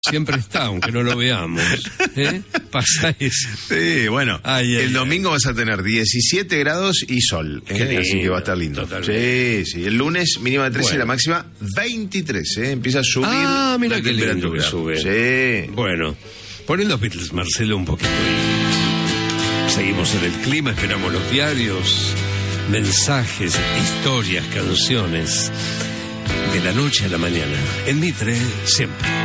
Siempre está, aunque no lo veamos. Pasa eso. Sí, bueno, el domingo vas a tener 17 grados y sol. Así que va a estar lindo. Totalmente. Sí. El lunes mínima de 13 y la máxima 23. Empieza a subir mira la qué lindo temperatura. que sube. Sí. Bueno, ponen los Beatles, Marcelo, un poquito. Seguimos en el clima, esperamos los diarios, mensajes, historias, canciones. De la noche a la mañana. En Mitre, siempre.